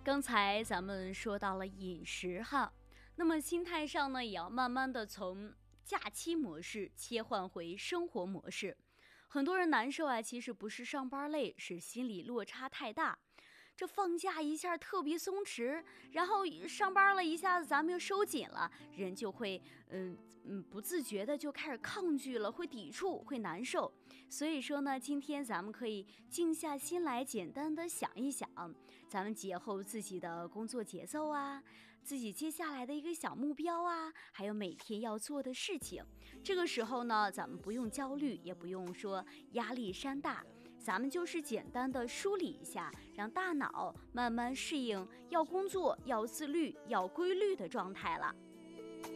刚才咱们说到了饮食哈，那么心态上呢，也要慢慢的从假期模式切换回生活模式。很多人难受啊，其实不是上班累，是心理落差太大。这放假一下特别松弛，然后上班了一下子咱们又收紧了，人就会不自觉的就开始抗拒了，会抵触，会难受。所以说呢，今天咱们可以静下心来，简单的想一想，咱们节后自己的工作节奏啊，自己接下来的一个小目标啊，还有每天要做的事情。这个时候呢，咱们不用焦虑，也不用说压力山大，咱们就是简单的梳理一下，让大脑慢慢适应要工作、要自律、要规律的状态了。